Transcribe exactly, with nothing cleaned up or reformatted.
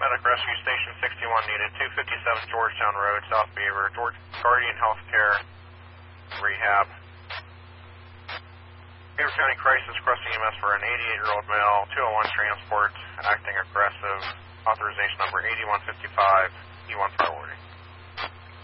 Medic Rescue Station sixty-one needed, two fifty-seven Georgetown Road, South Beaver, George Guardian Healthcare Rehab. Beaver County Crisis Cross E M S for an eighty-eight-year-old male, two oh one transport, acting aggressive, authorization number eighty-one fifty-five, E one priority.